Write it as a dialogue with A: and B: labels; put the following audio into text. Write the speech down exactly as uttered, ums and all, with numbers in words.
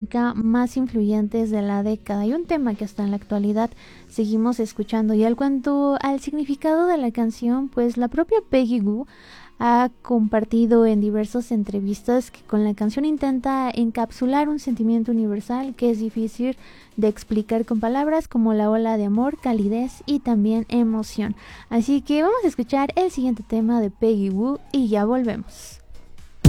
A: música más influyentes de la década y un tema que hasta en la actualidad seguimos escuchando. Y al cuanto al significado de la canción, pues la propia Peggy Gou ha compartido en diversas entrevistas que con la canción intenta encapsular un sentimiento universal que es difícil de explicar con palabras, como la ola de amor, calidez y también emoción. Así que vamos a escuchar el siguiente tema de Peggy Gou y ya volvemos.